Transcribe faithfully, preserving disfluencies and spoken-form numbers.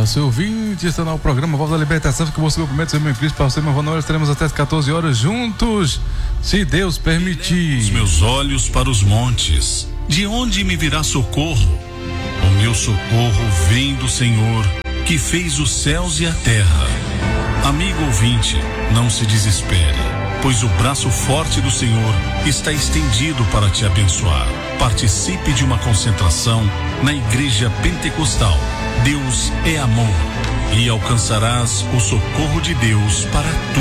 Para seu ouvinte, está no programa Voz da Libertação, que você promete, meu Cristo, para você, meu irmão, nós estaremos até as quatorze horas juntos, se Deus permitir. Os meus olhos para os montes, de onde me virá socorro? O meu socorro vem do Senhor, que fez os céus e a terra. Amigo ouvinte, não se desespere, pois o braço forte do Senhor está estendido para te abençoar. Participe de uma concentração na Igreja Pentecostal. Deus é amor, e alcançarás o socorro de Deus para tu.